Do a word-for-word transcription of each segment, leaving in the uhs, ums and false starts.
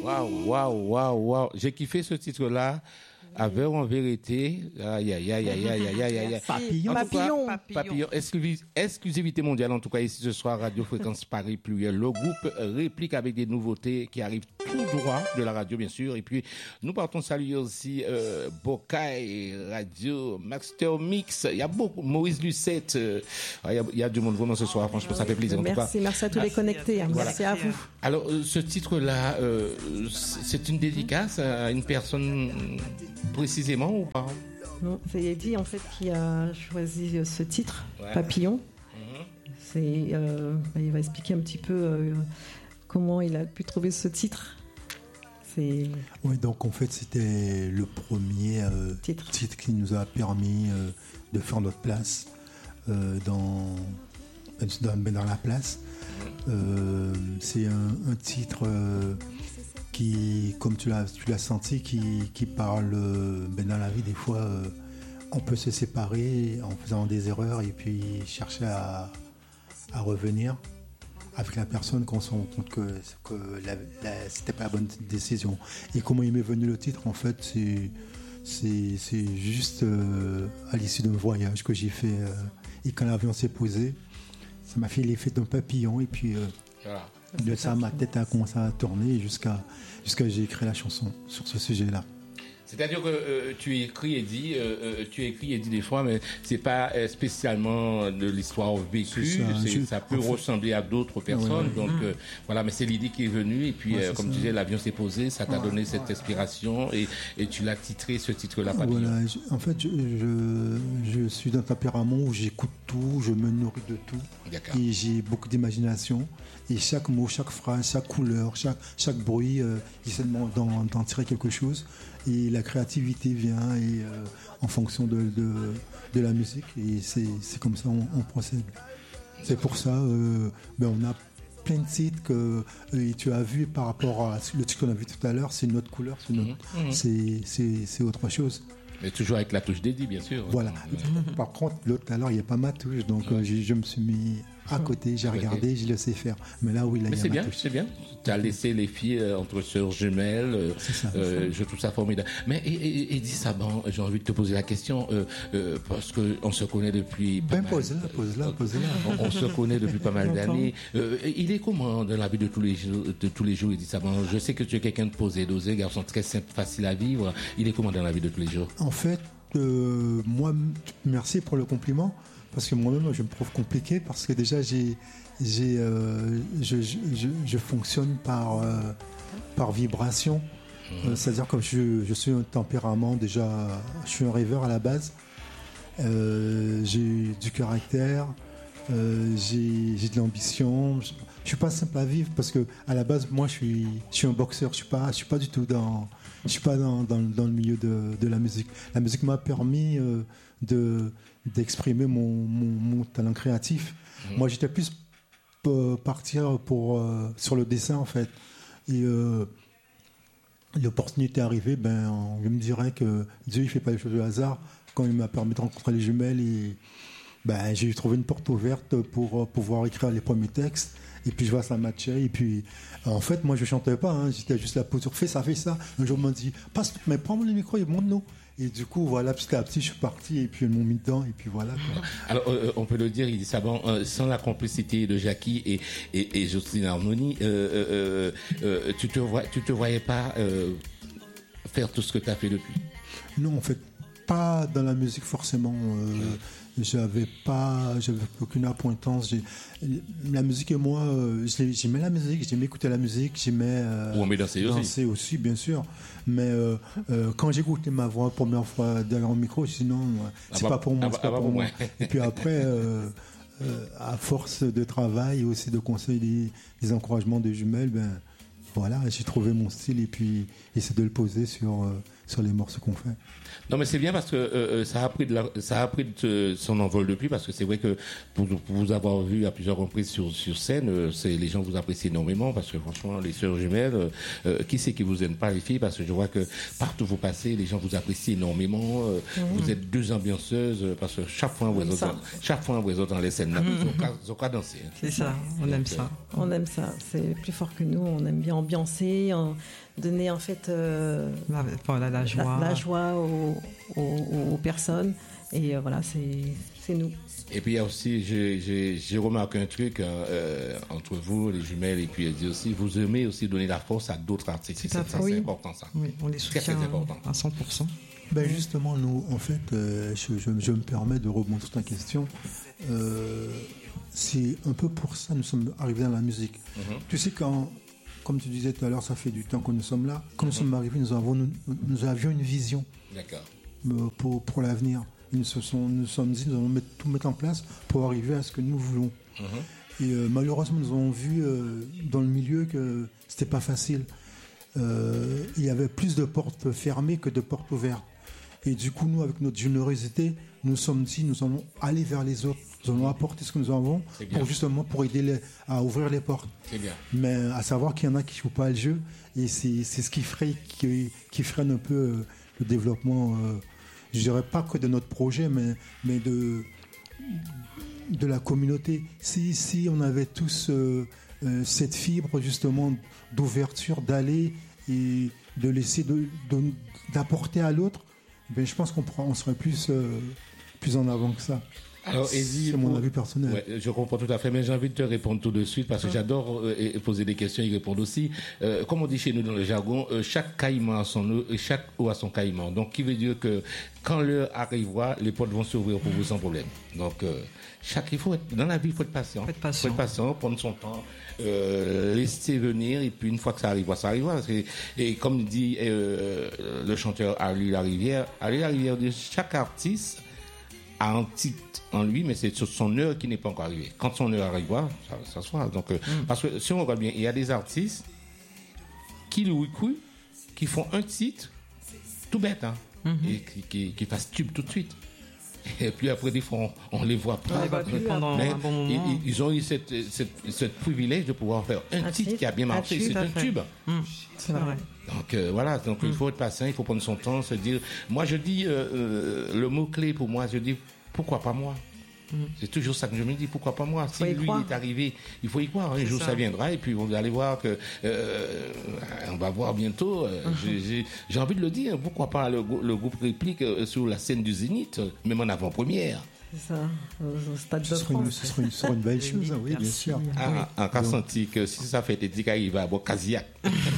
Waouh, waouh, waouh, waouh. J'ai kiffé ce titre-là. Avec en vérité, aïe, aïe, aïe, aïe, aïe, aïe, aïe, aïe. Papillon. En tout cas, Papillon. Papillon. Exclu- exclusivité mondiale, en tout cas, ici ce soir, Radio Fréquence Paris Pluriel. Le groupe réplique avec des nouveautés qui arrivent tout droit de la radio, bien sûr. Et puis, nous partons saluer aussi euh, Bocaille, Radio, Master Mix. Il y a beaucoup, Maurice Lucette. Euh, il, y a, il y a du monde vraiment ce soir. Franchement, ça fait plaisir. En Merci, tout cas. merci à tous les connectés. Hein. Voilà. Merci à vous. Alors, euh, ce titre-là, euh, c'est une dédicace à une personne précisément ou pas? Non, c'est Eddie en fait qui a choisi ce titre, Ouais. Papillon. Mhm. C'est, euh, il va expliquer un petit peu euh, comment il a pu trouver ce titre. C'est Oui, donc en fait, c'était le premier euh, Titre. titre qui nous a permis euh, de faire notre place euh, dans, dans, dans la place. Euh, c'est un, un titre euh, qui, comme tu l'as, tu l'as senti, qui, qui parle euh, ben dans la vie, des fois, euh, on peut se séparer en faisant des erreurs et puis chercher à, à revenir avec la personne qu'on se rend compte que, que la, la, c'était pas la bonne décision. Et comment il m'est venu le titre, en fait, c'est, c'est, c'est juste euh, à l'issue d'un voyage que j'ai fait. Euh, et quand l'avion s'est posé, ça m'a fait l'effet d'un papillon. Et puis, euh, Voilà. de ça, ma tête a commencé à tourner jusqu'à, jusqu'à j'ai écrit la chanson sur ce sujet-là. C'est-à-dire que euh, tu écris et dis, euh, euh, tu écris et dis des fois, mais c'est pas euh, spécialement de l'histoire vécue. C'est ça, c'est, je- ça peut en fait- ressembler à d'autres personnes. Ouais, ouais. Donc euh, voilà, mais c'est l'idée qui est venue et puis Ouais, euh, c'est comme ça. tu disais, l'avion s'est posé, ça t'a donné cette inspiration et, et tu l'as titré ce titre-là. Papillon. Voilà, je- en fait, je, je, je suis d'un tempérament où j'écoute tout, je me nourris de tout. D'accord. Et j'ai beaucoup d'imagination. Et chaque mot, chaque phrase, chaque couleur, chaque, chaque bruit, euh, j'essaie d'en, d'en, d'en tirer quelque chose. Et la créativité vient et, euh, en fonction de, de, de la musique. Et c'est, c'est comme ça on, on procède. C'est pour ça, euh, ben on a plein de titres que euh, tu as vu par rapport à le titre qu'on a vu tout à l'heure. C'est une autre couleur, c'est, une autre- Mhm. c'est, c'est, c'est autre chose. Mais toujours avec la touche dédiée, bien sûr. Voilà. Par contre, l'autre, alors, il n'y a pas ma touche. Donc, euh, je, je me suis mis à côté, j'ai À côté. regardé, je le sais faire. Mais là, oui, là, Mais il y a c'est ma bien, touche. c'est bien. Tu as laissé les filles euh, entre sœurs jumelles. euh, C'est ça. euh, je trouve ça formidable. Mais et, et, et dis ça, bon, j'ai envie de te poser la question euh, euh, parce que on se connaît depuis. pas Ben, mal- pose-la, pose-la, pose-la. On, on se connaît depuis pas mal d'années. Euh, il est comment dans la vie de tous les jours, de tous les jours, il dit ça. Bon, je sais que tu es quelqu'un de posé, dosé, garçon très simple, facile à vivre. Il est comment dans la vie de tous les jours? En fait, euh, moi, m- merci pour le compliment. Parce que moi-même, je me trouve compliqué. Parce que déjà, j'ai, j'ai, euh, je, je, je, je fonctionne par, euh, par vibration. Euh, c'est-à-dire que je, je suis un tempérament, déjà, je suis un rêveur à la base. Euh, j'ai du caractère, euh, j'ai, j'ai de l'ambition. Je, je suis pas simple à vivre parce que à la base, moi, je suis, je suis un boxeur. Je suis pas, je suis pas du tout dans, je suis pas dans, dans, dans le milieu de, de la musique. La musique m'a permis euh, de, d'exprimer mon, mon, mon talent créatif. Mmh. Moi, j'étais plus pour partir pour euh, sur le dessin en fait. Et euh, l'opportunité est arrivée, ben, je me dirais que Dieu il fait pas les choses au hasard. Quand il m'a permis de rencontrer les jumelles, et, ben, j'ai trouvé une porte ouverte pour euh, pouvoir écrire les premiers textes. Et puis je vois ça matchait. Et puis en fait, moi je chantais pas, hein, j'étais juste là pour dire fais ça, fais ça. Un jour on m'a dit passe, mais prends le micro et monte-nous. Et du coup, voilà, petit à petit, je suis parti et puis ils m'ont mis dedans et puis voilà. Quoi. Alors, euh, on peut le dire, il dit ça, bon, euh, sans la complicité de Jackie et, et, et Jocelyne Harmonie, euh, euh, euh, tu te vois, tu te voyais pas euh, faire tout ce que tu as fait depuis? Non, en fait, pas dans la musique forcément. Euh, j'avais pas, j'avais aucune appointance. J'ai, la musique et moi, euh, j'aimais la musique, j'aimais écouter la musique, j'aimais euh, Ou on met danser aussi. danser aussi, bien sûr. Mais euh, euh, quand j'ai écouté ma voix la première fois derrière le micro, sinon c'est ah bah, pas pour moi, ah bah, c'est pas ah bah, pour pour moi. moi. Et puis après, euh, euh, à force de travail et aussi de conseils, des, des encouragements des jumelles, ben voilà, j'ai trouvé mon style et puis essayer de le poser sur euh, sur les morceaux qu'on fait. Non, mais c'est bien parce que euh, ça a pris de la, ça a pris de son envol depuis, parce que c'est vrai que pour, pour vous avoir vu à plusieurs reprises sur sur scène, euh, c'est les gens vous apprécient énormément, parce que franchement les sœurs jumelles, euh, qui c'est qui vous aime pas les filles, parce que je vois que partout où vous passez, les gens vous apprécient énormément. Euh, mmh. Vous êtes deux ambianceuses, parce que chaque fois vous êtes dans, chaque fois vous êtes dans les scènes là, mmh. vous avez danser. C'est ça, on aime Donc, ça. On aime ça, c'est plus fort que nous, on aime bien ambiancer, en, donner en fait euh, la, la, la joie, la, la joie aux, aux, aux personnes. Et euh, voilà, c'est, c'est nous. Et puis il y a aussi, j'ai, j'ai, j'ai remarqué un truc euh, entre vous, les jumelles, et puis elle dit aussi, vous aimez aussi donner la force à d'autres artistes. C'est, ça, oui. c'est important ça. Oui, on les soutient très, très important. À cent pour cent. Ben justement, nous, en fait, euh, je, je, je me permets de rebondir sur ta question. Euh, c'est un peu pour ça que nous sommes arrivés dans la musique. Mm-hmm. Tu sais, quand, comme tu disais tout à l'heure, ça fait du temps que nous sommes là. Quand mm-hmm. nous sommes arrivés, nous, avons, nous, nous avions une vision. D'accord. Euh, pour, pour l'avenir. Nous se sont, nous sommes dit, nous allons mettre, tout mettre en place pour arriver à ce que nous voulons. Mm-hmm. Et euh, malheureusement, nous avons vu euh, dans le milieu que c'était pas facile. Euh, il y avait plus de portes fermées que de portes ouvertes. Et du coup, nous, avec notre générosité, nous sommes dit, nous allons aller vers les autres. Nous allons apporter ce que nous avons pour justement pour aider les, à ouvrir les portes. C'est bien. Mais à savoir qu'il y en a qui ne jouent pas le jeu. Et c'est, c'est ce qui freine, qui, qui freine un peu euh, le développement, euh, je dirais pas que de notre projet, mais, mais de, de la communauté. Si, si on avait tous euh, euh, cette fibre justement d'ouverture, d'aller et de laisser, de, de, d'apporter à l'autre, ben, je pense qu'on on serait plus, euh, plus en avant que ça. Alors, Eddie, c'est mon pour... avis personnel. Ouais, je comprends tout à fait, mais j'ai envie de te répondre tout de suite parce que j'adore euh, poser des questions et répondre aussi. Euh, comme on dit chez nous dans le jargon, euh, chaque caïman a son eau et chaque eau a son caïman. Donc, qui veut dire que quand l'heure arrivera, les portes vont s'ouvrir pour vous sans problème. Donc, euh, chaque, il faut être, dans la vie, il faut être patient. Il faut être patient. Il faut être patient, prendre son temps, euh, laisser venir, et puis une fois que ça arrivera, ça arrivera. Parce que, et comme dit euh, le chanteur Harley Larivière, Harley Larivière dit chaque artiste a un titre en lui, mais c'est son heure qui n'est pas encore arrivée. Quand son heure arrivera, ça, ça se fera. Donc, euh, mm. Parce que si on regarde bien, il y a des artistes qui louent qui font un titre tout bête, hein, mm-hmm. et qui, qui, qui fassent tube tout de suite. Et puis après, des fois, on, on les voit pas. On les voit pendant un bon moment. Ils, ils ont eu cette, cette, cette privilège de pouvoir faire un, un titre, titre qui a bien marché. C'est un tube. Mm. C'est vrai. Donc euh, voilà, donc mm. il faut être patient, il faut prendre son temps, se dire. Moi, je dis euh, euh, le mot clé pour moi, je dis pourquoi pas moi. Mm. C'est toujours ça que je me dis, pourquoi pas moi. Si lui croire. Est arrivé, il faut y croire. Un jour ça. ça viendra et puis vous allez voir que euh, on va voir bientôt. Euh, mm-hmm. j'ai, j'ai, j'ai envie de le dire, pourquoi pas le, le groupe Réplique euh, sur la scène du Zénith, même en avant-première. C'est ça, au Stade de France. Ce serait une, ce serait une belle chose, hein, oui, bien sûr. Ah, oui. En cas senti que si ça fait des dix il va à Bocaziac.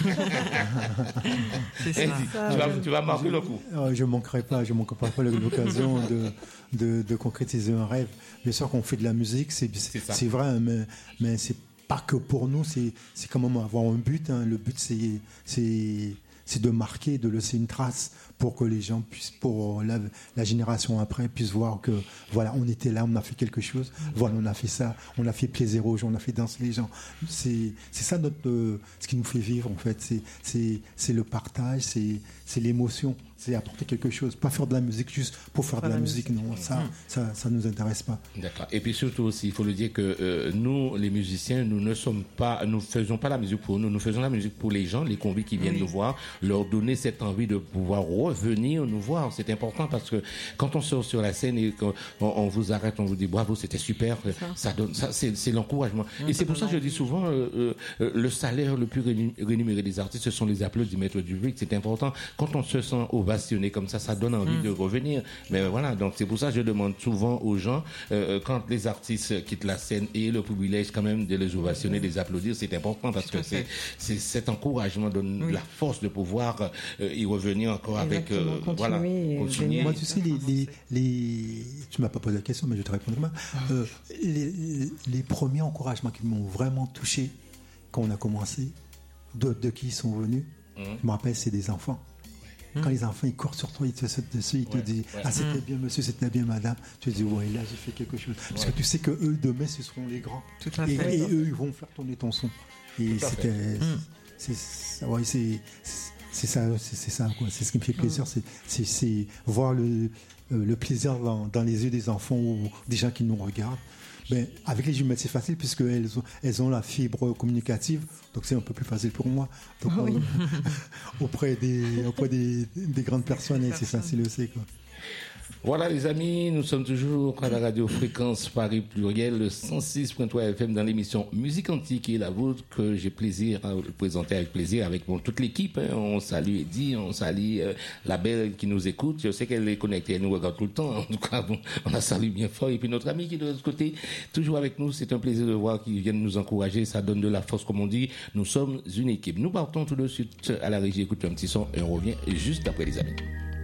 C'est ça. ça tu, vas, tu vas marquer je, le coup. Je ne manquerai pas, je manquerai pas l'occasion de, de, de concrétiser un rêve. Bien sûr qu'on fait de la musique, c'est, c'est, c'est, c'est vrai, mais, mais c'est pas que pour nous, c'est, c'est quand même avoir un but. Hein. Le but, c'est, c'est, c'est de marquer, de laisser une trace pour que les gens puissent, pour la, la génération après, puissent voir que voilà, on était là, on a fait quelque chose, voilà, on a fait ça, on a fait plaisir aux gens, on a fait danser les gens. C'est, c'est ça notre, euh, ce qui nous fait vivre en fait, c'est, c'est, c'est le partage, c'est, c'est l'émotion, c'est apporter quelque chose, pas faire de la musique juste pour faire pas de la, la musique, musique, non, ça, mmh. ça, ça nous intéresse pas. D'accord. Et puis surtout aussi, il faut le dire que euh, nous, les musiciens, nous ne sommes pas, nous faisons pas la musique pour nous, nous faisons la musique pour les gens, les convives qui viennent oui. nous voir, leur donner cette envie de pouvoir revenir nous voir. C'est important parce que quand on sort sur la scène et qu'on on vous arrête, on vous dit bravo, c'était super, ça, ça donne, ça c'est, c'est l'encouragement. Mmh, et c'est pour ça que je dis souvent, euh, euh, le salaire le plus rémunéré des artistes, ce sont les applaudissements du public. C'est important. Quand on se sent ovationné comme ça, ça donne envie mmh. de revenir. Mais voilà, donc c'est pour ça que je demande souvent aux gens, euh, quand les artistes quittent la scène et le privilège quand même de les ovationner, de les applaudir, c'est important parce que c'est, c'est cet encouragement donne oui. la force de pouvoir euh, y revenir encore Exactement. avec... Euh, voilà, continuer. Moi, tu sais, les, les, les... tu m'as pas posé la question, mais je te répondrai moi. Euh, les, les premiers encouragements qui m'ont vraiment touché quand on a commencé, de, de qui ils sont venus, mmh. je me rappelle, c'est des enfants. Mmh. Quand les enfants ils courent sur toi, ils te sautent dessus, ils ouais, te disent ouais. ah c'était mmh. bien monsieur, c'était bien madame. Tu te dis ouais là j'ai fait quelque chose. Parce ouais. que tu sais que eux demain ce seront les grands. Tout à et, fait. Et eux ils vont faire tourner ton son. Et Tout c'était, mmh. c'est, c'est, ouais, c'est, c'est C'est ça, c'est, c'est ça, quoi. C'est ce qui me fait plaisir, c'est, c'est, c'est voir le, euh, le plaisir dans, dans les yeux des enfants ou des gens qui nous regardent. Ben, avec les jumelles, c'est facile puisqu'elles ont, elles ont la fibre communicative, donc c'est un peu plus facile pour moi. Donc, oh, oui. on, auprès des, auprès des, des grandes personnes, c'est facile aussi, quoi. Voilà les amis, nous sommes toujours à la radio Fréquence Paris Pluriel, le cent six virgule trois F M dans l'émission Musique Antique qui est la vôtre que j'ai plaisir à vous présenter avec plaisir avec bon, toute l'équipe. Hein. On salue Eddie, on salue euh, la belle qui nous écoute. Je sais qu'elle est connectée, elle nous regarde tout le temps. En tout cas, bon, on la salue bien fort. Et puis notre ami qui est de l'autre côté, toujours avec nous. C'est un plaisir de voir qu'ils viennent nous encourager. Ça donne de la force, comme on dit. Nous sommes une équipe. Nous partons tout de suite à la régie, écoutez un petit son et on revient juste après les amis.